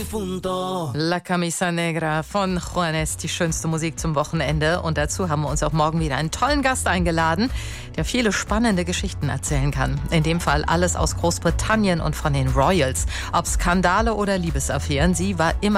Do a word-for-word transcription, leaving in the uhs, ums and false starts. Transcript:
difunto. La Camisa Negra von Juanes, die schönste Musik zum Wochenende. Und dazu haben wir uns auch morgen wieder einen tollen Gast eingeladen, der viele spannende Geschichten erzählen kann. In dem Fall alles aus Großbritannien und von den Royals. Ob Skandale oder Liebesaffären, sie war immer